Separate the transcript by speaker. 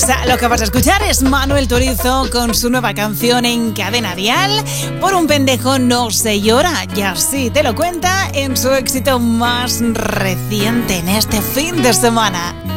Speaker 1: Lo que vas a escuchar es Manuel Turizo con su nueva canción en Cadena Dial. Por un pendejo no se llora, y así te lo cuenta en su éxito más reciente en este fin de semana.